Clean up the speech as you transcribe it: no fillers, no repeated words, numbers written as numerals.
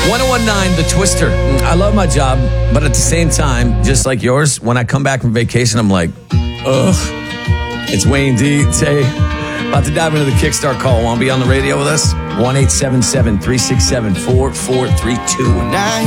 1019, The Twister. I love my job, but at the same time, just like yours, when I come back from vacation, I'm like, ugh. It's Wayne D. Tay. About to dive into the Kickstart call. Want to be on the radio with us? 1-877-367-4432.